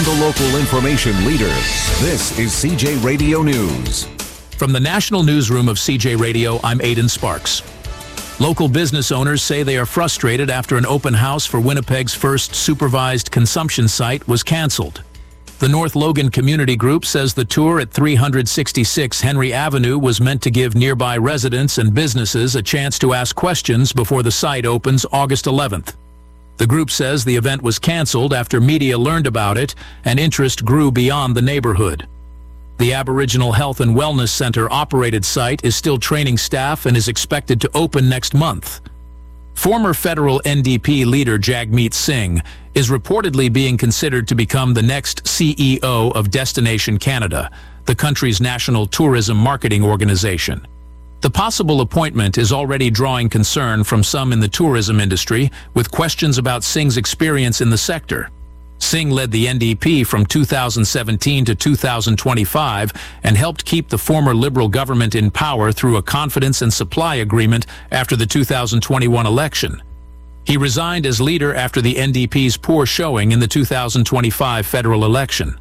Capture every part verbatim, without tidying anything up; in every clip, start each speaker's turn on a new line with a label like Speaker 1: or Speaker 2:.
Speaker 1: From the local information leader, this is C J Radio News.
Speaker 2: From the National Newsroom of C J Radio, I'm Aidan Sparks. Local business owners say they are frustrated after an open house for Winnipeg's first supervised consumption site was canceled. The North Logan Community Group says the tour at three sixty-six Henry Avenue was meant to give nearby residents and businesses a chance to ask questions before the site opens August eleventh. The group says the event was canceled after media learned about it and interest grew beyond the neighborhood. The Aboriginal Health and Wellness Center operated site is still training staff and is expected to open next month. Former federal N D P leader Jagmeet Singh is reportedly being considered to become the next C E O of Destination Canada, the country's national tourism marketing organization. The possible appointment is already drawing concern from some in the tourism industry, with questions about Singh's experience in the sector. Singh led the N D P from two thousand seventeen to two thousand twenty-five and helped keep the former Liberal government in power through a confidence and supply agreement after the two thousand twenty-one election. He resigned as leader after the N D P's poor showing in the two thousand twenty-five federal election.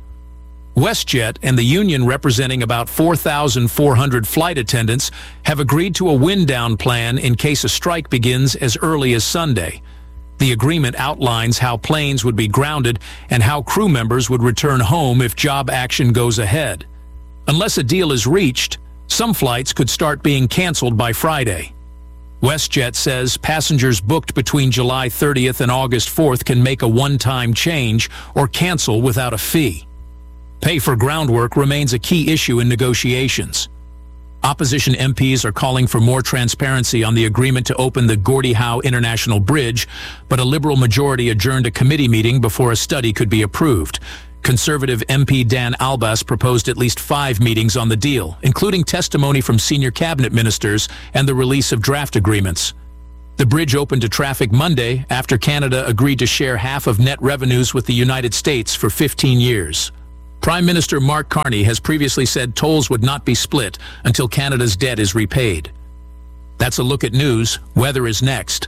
Speaker 2: WestJet and the union representing about four thousand four hundred flight attendants have agreed to a wind-down plan in case a strike begins as early as Sunday. The agreement outlines how planes would be grounded and how crew members would return home if job action goes ahead. Unless a deal is reached, some flights could start being canceled by Friday. WestJet says passengers booked between July thirtieth and August fourth can make a one-time change or cancel without a fee. Pay for groundwork remains a key issue in negotiations. Opposition M Ps are calling for more transparency on the agreement to open the Gordie Howe International Bridge, but a Liberal majority adjourned a committee meeting before a study could be approved. Conservative M P Dan Albas proposed at least five meetings on the deal, including testimony from senior cabinet ministers and the release of draft agreements. The bridge opened to traffic Monday after Canada agreed to share half of net revenues with the United States for fifteen years. Prime Minister Mark Carney has previously said tolls would not be split until Canada's debt is repaid. That's a look at news. Weather is next.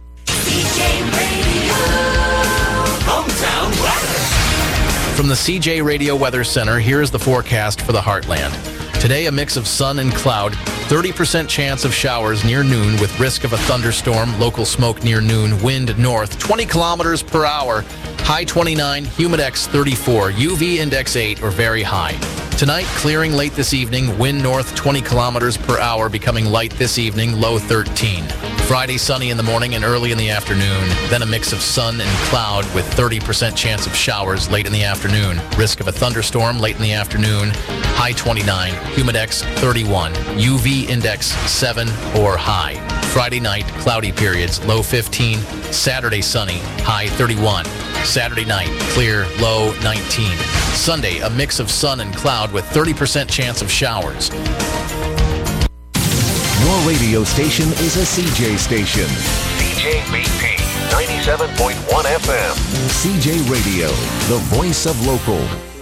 Speaker 3: C J Radio, hometown weather.
Speaker 4: From the C J Radio Weather Center, here is the forecast for the Heartland. Today, a mix of sun and cloud, thirty percent chance of showers near noon with risk of a thunderstorm, local smoke near noon, wind north, twenty kilometers per hour, high twenty-nine, humidex thirty-four, U V index eight or very high. Tonight, clearing late this evening, wind north twenty kilometers per hour, becoming light this evening, low thirteen. Friday, sunny in the morning and early in the afternoon, then a mix of sun and cloud with thirty percent chance of showers late in the afternoon. Risk of a thunderstorm late in the afternoon, high twenty-nine, humidex thirty-one, U V index seven or high. Friday night, cloudy periods, low fifteen. Saturday, sunny, high thirty-one. Saturday night, clear, low nineteen. Sunday, a mix of sun and cloud with thirty percent chance of showers.
Speaker 1: Your radio station is a C J station.
Speaker 5: C J B P ninety-seven point one F M.
Speaker 1: C J Radio, the voice of local.